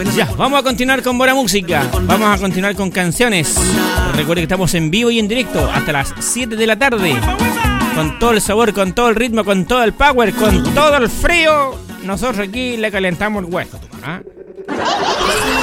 Ya, vamos a continuar con buena música. Vamos a continuar con canciones. Recuerde que estamos en vivo y en directo hasta las 7 de la tarde. Con todo el sabor, con todo el ritmo, con todo el power, con todo el frío. Nosotros aquí le calentamos el hueso. ¿Ah?